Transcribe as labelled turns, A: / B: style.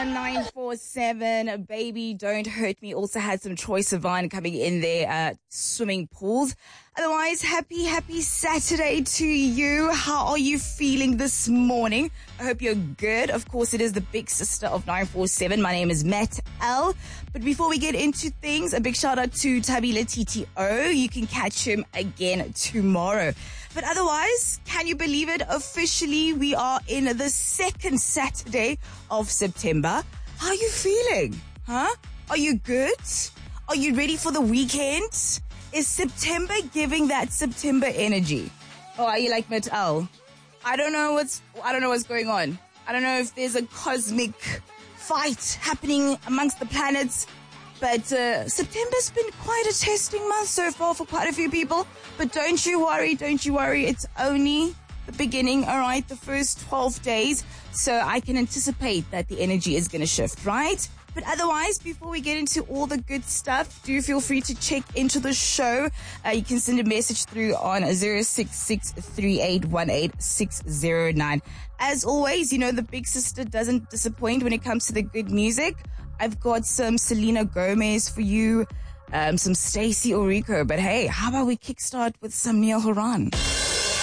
A: on 947. Baby, Don't Hurt Me. Also had some Troye Sivan coming in there, swimming pools. Otherwise, happy Saturday to you. How are you feeling this morning? I hope you're good. Of course, it is the big sister of 947. My name is Matt L. But before we get into things, a big shout out to Tabile TTO. You can catch him again tomorrow. But otherwise, can you believe it? Officially, we are in the second Saturday of September. How are you feeling? Huh? Are you good? Are you ready for the weekend? Is September giving that September energy? Or are you like Matt L? I don't know what's going on. I don't know if there's a cosmic fight happening amongst the planets. But September's been quite a testing month so far for quite a few people. But don't you worry. It's only the beginning, all right? The first 12 days. So I can anticipate that the energy is going to shift, right? But otherwise, before we get into all the good stuff, do feel free to check into the show. You can send a message through on 0663818 As always, you know the big sister doesn't disappoint when it comes to the good music. I've got some Selena Gomez for you, some Stacey Orrico. But hey, how about we kickstart with some Neil Horan?